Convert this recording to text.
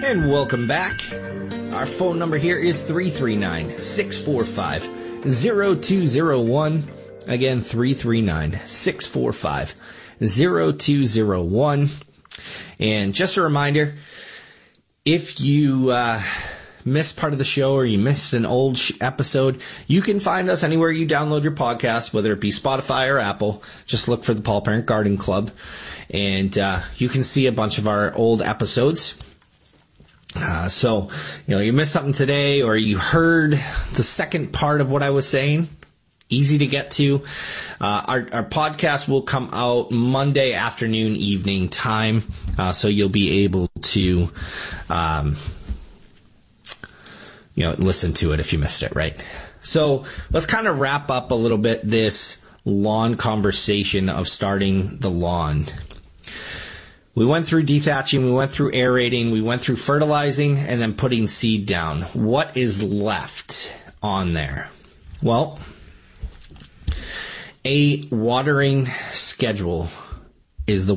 And welcome back. Our phone number here is 339-645-0201. Again, 339-645-0201. And just a reminder, if you missed part of the show or you missed an old episode, you can find us anywhere you download your podcast, whether it be Spotify or Apple. Just look for the Paul Parent Garden Club, and you can see a bunch of our old episodes. So, you missed something today, or you heard the second part of what I was saying, easy to get to. Our podcast will come out Monday afternoon, evening time, so you'll be able to, listen to it if you missed it, right? So let's kind of wrap up a little bit this lawn conversation of starting the lawn. We went through dethatching, we went through aerating, we went through fertilizing, and then putting seed down. What is left on there? Well, a watering schedule is the